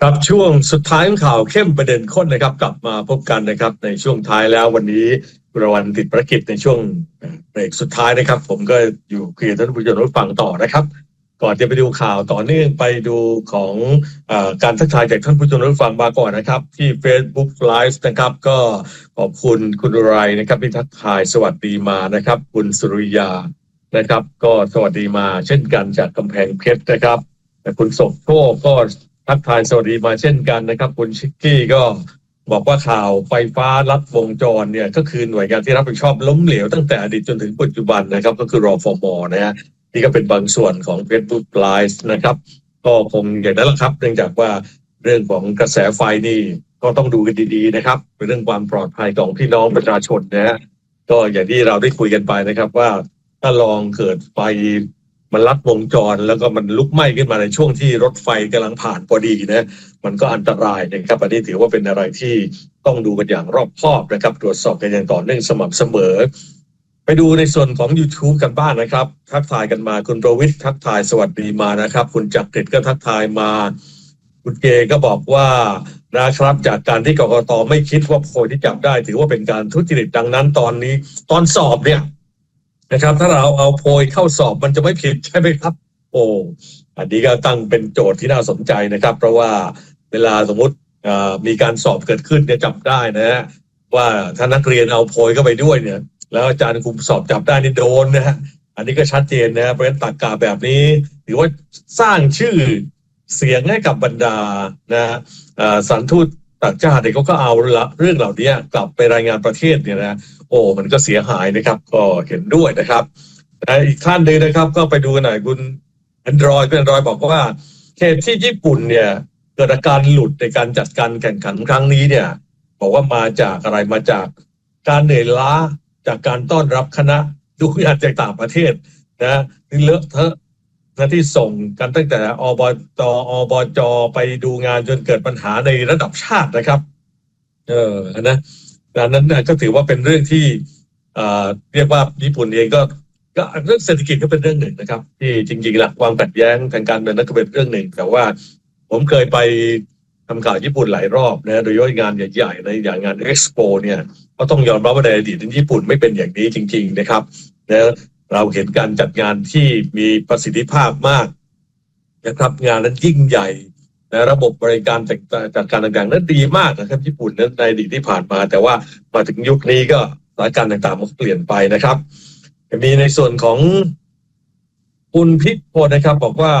ครับช่วงสุดท้ายของข่าวเข้มประเด็นข้นนะครับกลับมาพบกันนะครับในช่วงท้ายแล้ววันนี้ประวันติดภารกิจในช่วงเบรกสุดท้ายนะครับผมก็อยู่คุยกับท่านผู้ชมรับฟังต่อนะครับก่อนจะไปดูข่าวต่อเนื่องไปดูของการทักทายจากท่านผู้ชมรับฟังมาก่อนนะครับที่ Facebook Live นะครับก็ขอบคุณคุณไรนะครับที่ทักทายสวัสดีมานะครับคุณสุริยานะครับก็สวัสดีมาเช่นกันจากกำแพงเพชรนะครับคุณสมโชคก็ทักทายสวัสดีมาเช่นกันนะครับคุณชิคกี้ก็บอกว่าข่าวไฟฟ้าลัดวงจรเนี่ยก็คือหน่วยงานที่รับผิดชอบล้มเหลวตั้งแต่อดีตจนถึงปัจจุบันนะครับก็คือรฟม.นะฮะนี่ก็เป็นบางส่วนของ Facebook Live นะครับก็คงอย่างนั้นแหละครับเนื่องจากว่าเรื่องของกระแสไฟนี่ก็ต้องดูกันดีๆนะครับเป็นเรื่องความปลอดภัยของพี่น้องประชาชนนะฮะก็อย่างที่เราได้คุยกันไปนะครับว่าถ้าลองเกิดไฟมันลัดวงจรแล้วก็มันลุกไหม้ขึ้นมาในช่วงที่รถไฟกำลังผ่านพอดีนะมันก็อันตรายนะครับอันนี้ถือว่าเป็นอะไรที่ต้องดูกันอย่างรอบคอบนะครับตรวจสอบกันอย่างต่อเนื่องสม่ำเสมอไปดูในส่วนของ YouTube กันบ้าง นะครับทักทายกันมาคุณประวิทย์ทักทายสวัสดีมานะครับคุณจักริดก็ทักทายมาคุณเกก็บอกว่านะครับจากการที่กกต.ไม่คิดว่าโพยที่จับได้ถือว่าเป็นการทุจริตดังนั้นตอนนี้ตอนสอบเนี่ยนะครับถ้าเราเอาโพยเข้าสอบมันจะไม่ผิดใช่ไหมครับโอ้อันนี้ก็ตั้งเป็นโจทย์ที่น่าสนใจนะครับเพราะว่าเวลาสมมติมีการสอบเกิดขึ้นเนี่ยจับได้นะฮะว่าถ้านักเรียนเอาโพยเข้าไปด้วยเนี่ยแล้วอาจารย์คุมสอบจับได้นี่โดนนะฮะอันนี้ก็ชัดเจนนะเพราะฉะนั้นตรรกะแบบนี้ถือว่าสร้างชื่อเสียงให้กับบรรดานะสถานทูตต่างชาติเขาก็เอาเรื่องเหล่านี้กลับไปรายงานประเทศเนี่ยนะโอ้มันก็เสียหายนะครับก็เห็นด้วยนะครับอีกท่านหนึ่งนะครับก็ไปดูหน่อยคุณAndroidบอกว่าเหตุที่ญี่ปุ่นเนี่ยเกิดอาการหลุดในการจัดการแข่งขันครั้งนี้เนี่ยบอกว่ามาจากอะไรมาจากการเหนื่อยล้าจากการต้อนรับคณะดูงานจากต่างประเทศนะที่เลอะเทอะนะที่ส่งกันตั้งแต่อบจไปดูงานจนเกิดปัญหาในระดับชาตินะครับนะดังนั้นก็ถือว่าเป็นเรื่องที่เรียกว่าญี่ปุ่นเองก็เรื่องเศรษฐกิจก็เป็นเรื่องหนึ่งนะครับที่จริงๆหลักความขัดแย้งทางการเมืองนั่นก็เป็นเรื่องหนึ่งแต่ว่าผมเคยไปทำข่าวญี่ปุ่นหลายรอบนะโดยเฉพาะงานใหญ่ๆในอย่างงานเอ็กซ์โปเนี่ยก็ต้องยอมรับว่าในอดีตญี่ปุ่นไม่เป็นอย่างนี้จริงๆนะครับนะเราเห็นการจัดงานที่มีประสิทธิภาพมากนะครับงานนั้นยิ่งใหญ่นะระบบบริการจัดการต่างๆนั้นดีมากนะครับญี่ปุ่นนั้นในอดีตที่ผ่านมาแต่ว่ามาถึงยุคนี้ก็สถานการณ์ต่างๆมันเปลี่ยนไปนะครับมีในส่วนของคุณพิพลนะครับบอกว่า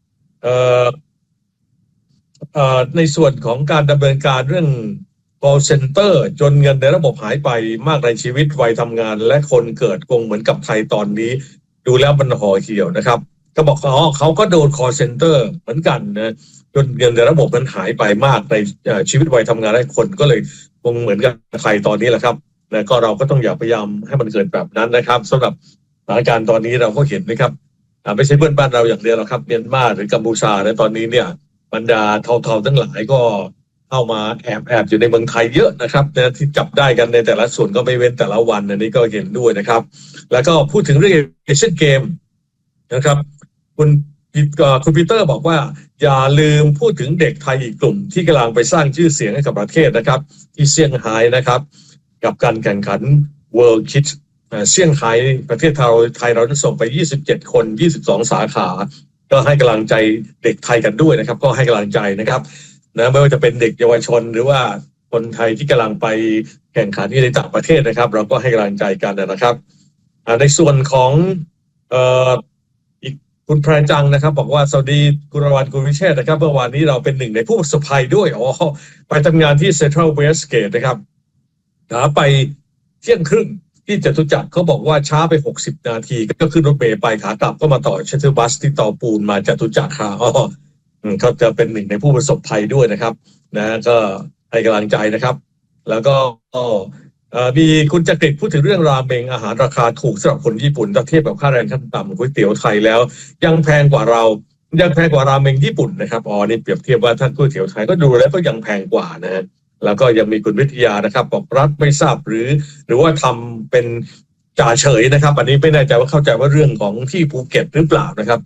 ในส่วนของการดำเนินการเรื่อง call center จนเงินในระบบหายไปมากในชีวิตวัยทำงานและคนเกิดคงเหมือนกับไทยตอนนี้ดูแล้วมันห่อเหี่ยวนะครับก็บอกเขาก็โดน call center เหมือนกันนะจนเงินในระบบมันหายไปมากในชีวิตวัยทำงานและคนก็เลยคงเหมือนกับไทยตอนนี้แหละครับแล้วก็เราก็ต้องอย่าพยายามให้มันเกิดแบบนั้นนะครับสำหรับสถานการณ์ตอนนี้เราก็เห็นนะครับไม่ใช่เพื่อนบ้านเราอย่างเดียวหรอกครับเมียนมาหรือกัมพูชาในตอนนี้เนี่ยบรรดาเทาๆทั้งหลายก็เข้ามาแอบอยู่ในเมืองไทยเยอะนะครับที่จับได้กันในแต่ละส่วนก็ไม่เว้นแต่ละวันอันนี้ก็เห็นด้วยนะครับแล้วก็พูดถึงเรื่องเอเชียนเกมนะครับคุณปีเตอร์บอกว่าอย่าลืมพูดถึงเด็กไทยอีกกลุ่มที่กำลังไปสร้างชื่อเสียงให้กับประเทศนะครับที่เซี่ยงไฮ้นะครับกับการแข่งขัน World Kids เซี่ยงไฮ้ประเทศไทยเราจะส่งไป27คน22สาขาก็ให้กำลังใจเด็กไทยกันด้วยนะครับก็ให้กำลังใจนะครับนะไม่ว่าจะเป็นเด็กเยาวชนหรือว่าคนไทยที่กำลังไปแข่งขันที่ในต่างประเทศนะครับเราก็ให้กำลังใจกันนะครับในส่วนของอีกคุณแพรจังนะครับบอกว่าสวัสดีคุณรวันคุณวิเชษนะครับเมื่อวานนี้เราเป็นหนึ่งในผู้ประสบภัยด้วยไปทำงานที่ Central Westgate นะครับไปเที่ยงครึ่งที่จตุจักรเขาบอกว่าช้าไป60นาทีก็ขึ้นรถเมล์ไปขากลับก็มาต่อชัตเตอร์บัสที่เตาปูนมาจตุจักรเขาจะเป็นหนึ่งในผู้ประสบภัยด้วยนะครับนะก็ให้กำลังใจนะครับแล้วก็มีคุณจักริดพูดถึงเรื่องราเมงอาหารราคาถูกสำหรับคนญี่ปุ่นถ้าเทียบกับค่าแรงขั้นต่ำก๋วยเตี๋ยวไทยแล้วยังแพงกว่าราเมงญี่ปุ่นนะครับนี่เปรียบเทียบว่าถ้าก๋วยเตี๋ยวไทยก็ดูแล้วก็ยังแพงกว่านะแล้วก็ยังมีคุณวิทยานะครับบอกรัฐไม่ทราบหรือว่าทำเป็นจ่าเฉยนะครับอันนี้ไม่แน่ใจว่าเข้าใจว่าเรื่องของที่ภูเก็ตหรือเปล่านะครับ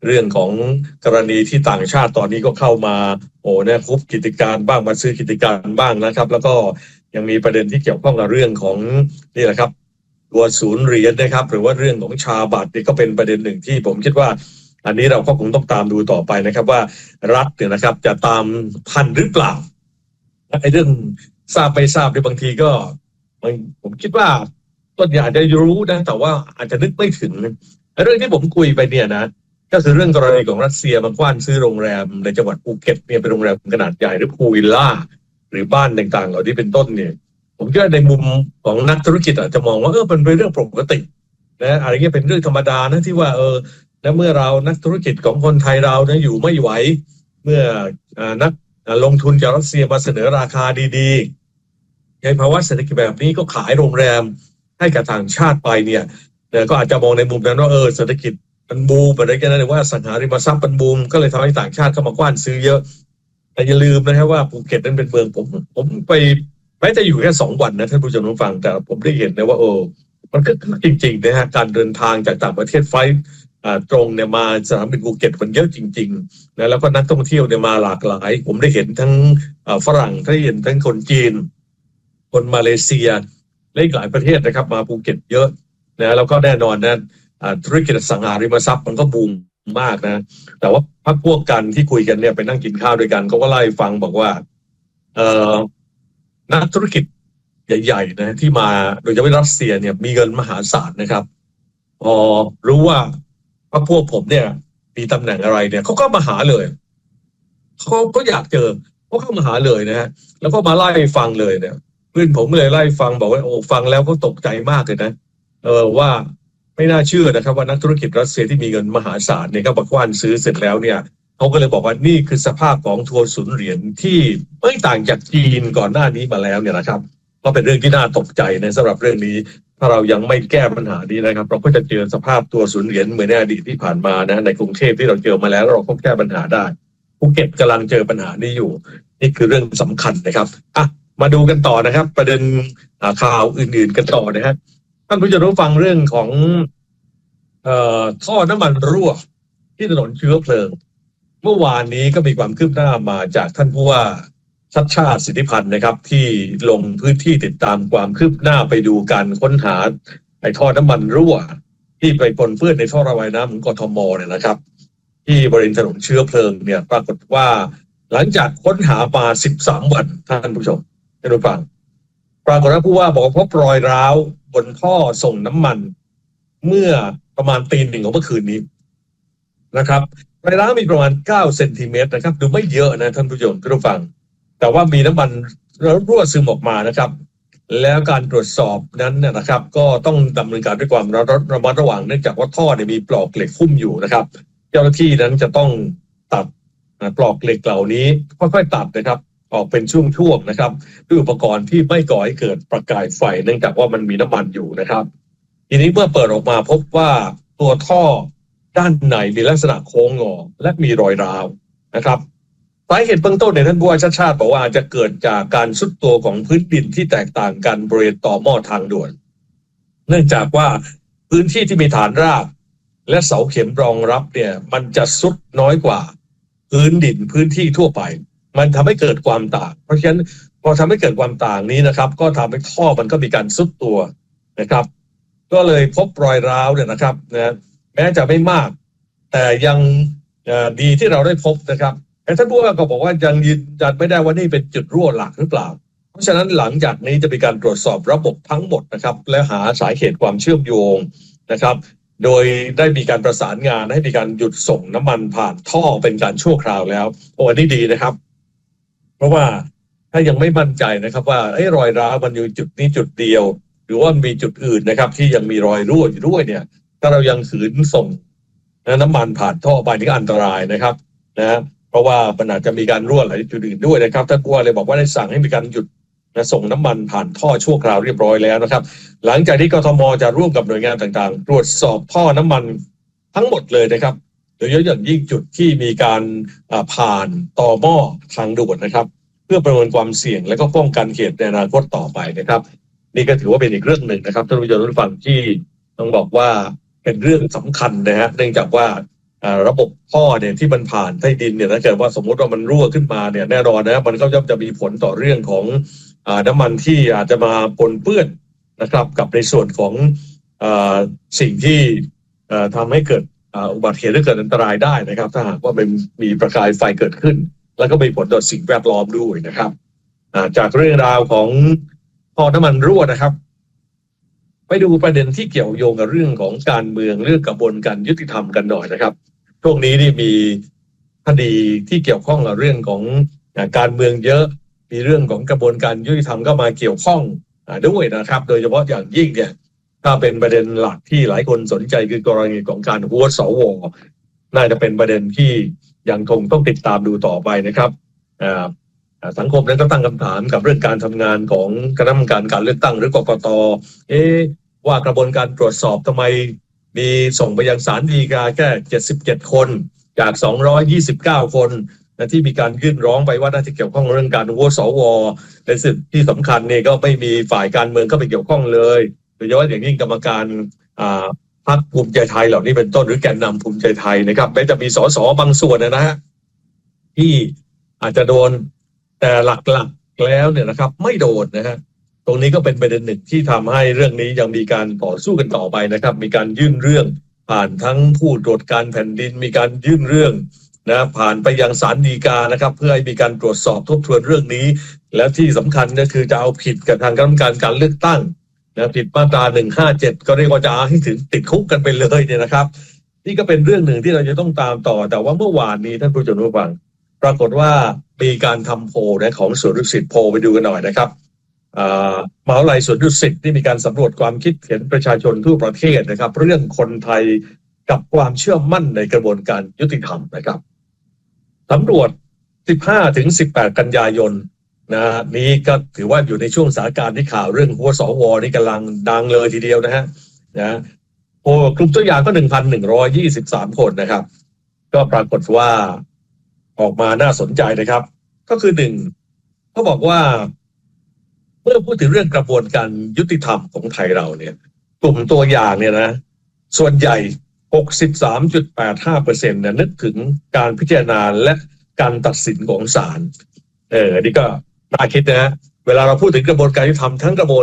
เรื่องของกรณีที่ต่างชาติตอนนี้ก็เข้ามาเนี่ยคุบกิจการบ้างมาซื้อกิจการบ้างนะครับแล้วก็ยังมีประเด็นที่เกี่ยวข้องกับเรื่องของนี่แหละครับตัวศูนย์เหรียญนะครับหรือว่าเรื่องของชาบัตรนี่ก็เป็นประเด็นหนึ่งที่ผมคิดว่าอันนี้เราก็คงต้องตามดูต่อไปนะครับว่ารัฐเนี่ยนะครับจะตามทันหรือเปล่าไอ้เรื่องทราบไม่ทราบในบางทีก็ผมคิดว่าต้นอาจจะรู้นะแต่ว่าอาจจะนึกไม่ถึงเรื่องที่ผมคุยไปเนี่ยนะก็คือเรื่องกรณีของรัสเซียมากว้านซื้อโรงแรมในจังหวัดภูเก็ตเนี่ยเป็นโรงแรมขนาดใหญ่หรือพูลวิลล่าหรือบ้านต่างๆเหล่านี้เป็นต้นเนี่ยผมคิดว่าในมุมของนักธุรกิจอาจจะมองว่ามันเป็นเรื่องปกตินะอะไรเงี้ยเป็นเรื่องธรรมดานะที่ว่าแล้วเมื่อเรานักธุรกิจของคนไทยเรานะอยู่ไม่ไหวเมื่อนักลงทุนจากรัสเซียมาเสนอราคาดีๆในภาวะเศรษฐกิจแบบนี้ก็ขายโรงแรมให้กับต่างชาติไปเนี่ยก็อาจจะมองในมุมนั้นว่าเศรษฐกิจมันบูมอะไรกันนะหรือว่าสังหาริมทรัพย์มันบูมก็เลยทำให้ต่างชาติเข้ามากว้านซื้อเยอะแต่อย่าลืมนะครับว่าภูเก็ตนั้นเป็นเมืองผมไปแม้จะอยู่แค่2 วันนะท่านผู้ชมผู้ฟังแต่ผมได้เห็นนะว่ามันก็จริงๆนะฮะการเดินทางจากต่างประเทศไฟล์ตรงเนี่ยมาสนามบินภูเก็ตมันเยอะจริงๆนะแล้วก็นักท่องเที่ยวเนี่ยมาหลากหลายผมได้เห็นทั้งฝรั่งได้เห็นทั้งคนจีนคนมาเลเซียและอีกหลายประเทศนะครับมาภูเก็ตเยอะนะแล้วก็แน่นอนนะธุรกิจอสังหาริมทรัพย์มันก็บูมมากนะแต่ว่าพรรคพวกกันที่คุยกันเนี่ยไปนั่งกินข้าวด้วยกันเขาก็เล่าให้ฟังบอกว่านักธุรกิจใหญ่ๆนะที่มาโดยเฉพาะรัสเซียเนี่ยมีเงินมหาศาลนะครับพอรู้ว่าพรรคพวกผมเนี่ยมีตำแหน่งอะไรเนี่ยเขาก็มาหาเลยเขาก็อยากเจอเขาเข้ามาหาเลยนะฮะแล้วก็มาไล่ฟังเลยเนี่ยเพื่อนผมเลยไล่ฟังบอกว่าฟังแล้วก็ตกใจมากเลยนะว่าไม่น่าเชื่อนะครับว่านักธุรกิจรัสเซียที่มีเงินมหาศาลเนี่ยก็มากว้านซื้อเสร็จแล้วเนี่ยเขาก็เลยบอกว่านี่คือสภาพของทัวร์ศูนย์เหรียญที่ไม่ต่างจากจีนก่อนหน้านี้มาแล้วเนี่ยนะครับก็เป็นเรื่องที่น่าตกใจในสำหรับเรื่องนี้ถ้าเรายังไม่แก้ปัญหานี้นะครับเราก็จะเจอสภาพตัวศูนย์เหรียญเหมือนในอดีตที่ผ่านมานะในกรุงเทพที่เราเจอมาแล้วเราก็แก้ปัญหาได้ภูเก็ตกำลังเจอปัญหานี้อยู่นี่คือเรื่องสำคัญนะครับมาดูกันต่อนะครับประเด็นข่าวอื่นๆกันต่อนะฮะท่านผู้ชมรับฟังเรื่องของท่อน้ำมันรั่วที่ถนนเชื้อเพลิงเมื่อวานนี้ก็มีความคืบหน้ามาจากท่านผู้ว่าชัชชาติสิทธิพันธ์นะครับที่ลงพื้นที่ติดตามความคืบหน้าไปดูการค้นหาไอ้ท่อน้ำมันรั่วที่ไปปนเปื้อนในท่อระบายน้ำของกทมเนี่ยนะครับที่บริเวณถนนเชื้อเพลิงเนี่ยปรากฏว่าหลังจากค้นหามา13 วันท่านผู้ชมท่านผู้ฟังปรากฏว่าผู้ว่าบอกพบรอยร้าวบนท่อส่งน้ำมันเมื่อประมาณตี 1ของเมื่อคืนนี้นะครับรอยร้าวมีประมาณ9 เซนติเมตรนะครับดูไม่เยอะนะท่านผู้ชมท่านผู้ฟังแต่ว่ามีน้ำมันรั่วซึมออกมานะครับแล้วการตรวจสอบนั้นนะครับก็ต้องดำเนินการด้วยความระมัดระวังเนื่องจากว่าท่อเนี่ยมีปลอกเหล็กหุ้มอยู่นะครับเจ้าหน้าที่นั้นจะต้องตัดปลอกเหล็กเหล่านี้ค่อยๆตัดนะครับออกเป็นช่วงๆนะครับด้วยอุปกรณ์ที่ไม่ก่อให้เกิดประกายไฟเนื่องจากว่ามันมีน้ำมันอยู่นะครับทีนี้เมื่อเปิดออกมาพบว่าตัวท่อด้านในมีลักษณะโค้งงอและมีรอยร้าวนะครับสาเหตุเบื้องต้นเนี่ยท่านผู้ว่าชัชชาติบอกว่าจะเกิดจากการทรุดตัวของพื้นดินที่แตกต่างกันบริเวณต่อหม้อทางด่วนเนื่องจากว่าพื้นที่ที่มีฐานรากและเสาเข็มรองรับเนี่ยมันจะทรุดน้อยกว่าพื้นดินพื้นที่ทั่วไปมันทำให้เกิดความต่างเพราะฉะนั้นพอทำให้เกิดความต่างนี้นะครับก็ทำให้ท่อมันก็มีการทรุดตัวนะครับก็เลยพบรอยร้าวเนี่ยนะครับนะแม้จะไม่มากแต่ยังดีที่เราได้พบนะครับแต่ท่านผู้ว่าก็บอกว่ายังยืนยันไม่ได้ว่านี่เป็นจุดรั่วหลักหรือเปล่าเพราะฉะนั้นหลังจากนี้จะมีการตรวจสอบระบบทั้งหมดนะครับและหาสาเหตุความเชื่อมโยงนะครับโดยได้มีการประสานงานให้มีการหยุดส่งน้ำมันผ่านท่อเป็นการชั่วคราวแล้วอันนี้ดีนะครับเพราะว่าถ้ายังไม่มั่นใจนะครับว่ารอยร้าวมันอยู่จุดนี้จุดเดียวหรือว่ามีจุดอื่นนะครับที่ยังมีรอยรั่วอยู่ด้วยเนี่ยถ้าเรายังขืนส่งน้ำมันผ่านท่อไปนี่ก็อันตรายนะครับนะเพราะว่ามันอาจจะมีการรั่วไหลจุดอื่นด้วยนะครับท่านผู้ว่าเลยบอกว่าได้สั่งให้มีการหยุดส่งน้ำมันผ่านท่อชั่วคราวเรียบร้อยแล้วนะครับหลังจากที่กทมจะร่วมกับหน่วยงานต่างๆตรวจสอบท่อน้ำมันทั้งหมดเลยนะครับโดยเฉพาะอย่างยิ่งจุดที่มีการผ่านต่อหม้อทางด่วนนะครับเพื่อประเมินความเสี่ยงและก็ป้องกันเหตุในอนาคตต่อไปนะครับนี่ก็ถือว่าเป็นอีกเรื่องหนึ่งนะครับท่านผู้ชมทุกท่านที่ต้องบอกว่าเป็นเรื่องสำคัญนะฮะเนื่องจากว่าระบบท่อเนี่ยที่มันผ่านใต้ดินเนี่ยถ้าเกิดว่าสมมติว่ามันรั่วขึ้นมาเนี่ยแน่นอนนะมันก็ย่อมจะมีผลต่อเรื่องของน้ำมันที่อาจจะมาปนเปื้อนนะครับกับในส่วนของสิ่งที่ทำให้เกิดอุบัติเหตุหรือเกิดอันตรายได้นะครับถ้าหากว่ามันมีประกายไฟเกิดขึ้นแล้วก็มีผลต่อสิ่งแวดล้อมด้วยนะครับจากเรื่องราวของท่อน้ำมันรั่วนะครับไปดูประเด็นที่เกี่ยวโยงกับเรื่องของการเมืองเรื่องกระบวนการยุติธรรมกันหน่อยนะครับช่วงนี้นี่มีคดีที่เกี่ยวข้องกับเรื่องของการเมืองเยอะมีเรื่องของกระบวนการยุติธรรมก็มาเกี่ยวข้องด้วยนะครับโดยเฉพาะอย่างยิ่งเนี่ยถ้าเป็นประเด็นหลักที่หลายคนสนใจคือกรณีของการโหวตสวน่าจะเป็นประเด็นที่ยังคงต้องติดตามดูต่อไปนะครับสังคมนั้นก็ตั้งคำถามกับเรื่องการทำงานของคณะกรรมการการเลือกตั้งหรือกกต.ว่ากระบวนการตรวจสอบทำไมมีส่งไปยังศาลฎีกาแค่77คนจาก229คนที่มีการยื่นร้องไปว่าน่าจะเกี่ยวข้องเรื่องการโหวตสวในสิ่งที่สำคัญเนี่ยก็ไม่มีฝ่ายการเมืองเข้าไปเกี่ยวข้องเลยโดยเฉพาะอย่างยิ่งกรรมการพรรคภูมิใจไทยเหล่านี้เป็นต้นหรือแกนนำภูมิใจไทยนะครับแม้จะมีสสบางส่วนนะฮะที่อาจจะโดนแต่หลักๆแล้วเนี่ยนะครับไม่โดนนะฮะตรงนี้ก็เป็นประเด็นหนึ่งที่ทำให้เรื่องนี้ยังมีการต่อสู้กันต่อไปนะครับมีการยื่นเรื่องผ่านทั้งผู้ตรวจการแผ่นดินมีการยื่นเรื่องนะผ่านไปยังศาลฎีกานะครับเพื่อให้มีการตรวจสอบทบทวนเรื่องนี้และที่สำคัญก็คือจะเอาผิดกับทางคณะกรรมการการเลือกตั้งนะผิดมาตรา157ก็เรียกว่าจะเอาให้ถึงติดคุกกันไปเลยเนี่ยนะครับนี่ก็เป็นเรื่องหนึ่งที่เราจะต้องตามต่อแต่ว่าเมื่อวานนี้ท่านผู้ชมผู้ฟังปรากฏว่ามีการทำโพลนะของสวนดุสิตโพลไปดูกันหน่อยนะครับมหาวิทยาลัยสวนดุสิตที่มีการสำรวจความคิดเห็นประชาชนทั่วประเทศนะครับเรื่องคนไทยกับความเชื่อมั่นในกระบวนการยุติธรรมนะครับสำรวจ15 ถึง 18 กันยายนนี้ก็ถือว่าอยู่ในช่วงสถานการณ์ที่ข่าวเรื่องหัวสวนี่กำลังดังเลยทีเดียวนะฮะโพลกลุ่มตัวอย่างก็ 1,123 คนนะครับก็ปรากฏว่าออกมาน่าสนใจนะครับก็คือ1เขาบอกว่าเมื่อพูดถึงเรื่องกระบวนการยุติธรรมของไทยเราเนี่ยกลุ่มตัวอย่างเนี่ยนะส่วนใหญ่ 63.85% นึกถึงการพิจารณาและการตัดสินของศาลอันนี้ก็น่าคิดนะฮะเวลาเราพูดถึงกระบวนการยุติธรรมทั้งกระบวน